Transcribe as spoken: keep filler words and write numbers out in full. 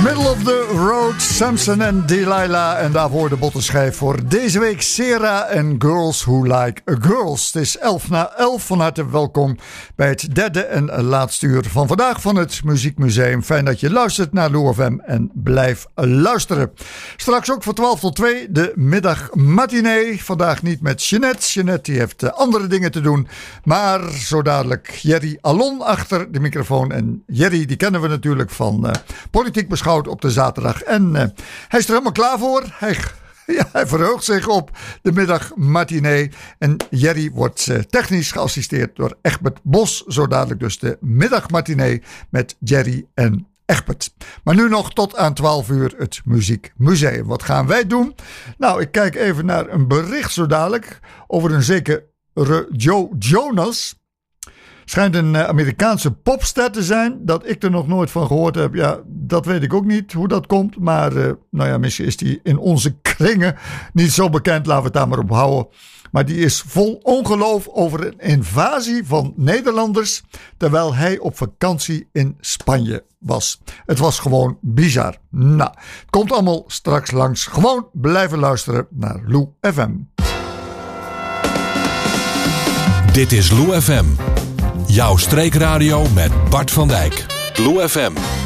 Middle of the Road, Samson en Delilah. En daarvoor de bottenschijf voor deze week Sera en Girls Who Like Girls. Het is elf na elf. Van harte welkom bij het derde en laatste uur van vandaag van het Muziekmuseum. Fijn dat je luistert naar Lou F M en blijf luisteren. Straks ook van twaalf tot twee de middagmatinee. Vandaag niet met Jeanette. Jeanette die heeft andere dingen te doen. Maar zo dadelijk Jerry Alon achter de microfoon. En Jerry die kennen we natuurlijk van uh, Politiek Beschouwd op de zaterdag. En uh, hij is er helemaal klaar voor. Hij, ja, hij verheugt zich op de middagmatinee. En Jerry wordt uh, technisch geassisteerd door Egbert Bos. Zo dadelijk dus de middagmatinee met Jerry en Egbert. Maar nu nog tot aan twaalf uur het Muziekmuseum. Wat gaan wij doen? Nou, ik kijk even naar een bericht zo dadelijk over een zekere Joe Jonas. Schijnt een Amerikaanse popster te zijn. Dat ik er nog nooit van gehoord heb. Ja, dat weet ik ook niet hoe dat komt. Maar uh, nou ja, misschien is die in onze kringen niet zo bekend. Laten we het daar maar op houden. Maar die is vol ongeloof over een invasie van Nederlanders. Terwijl hij op vakantie in Spanje was. Het was gewoon bizar. Nou, het komt allemaal straks langs. Gewoon blijven luisteren naar Lou F M. Dit is Lou F M. Jouw streekradio met Bart van Dijk. Lou F M.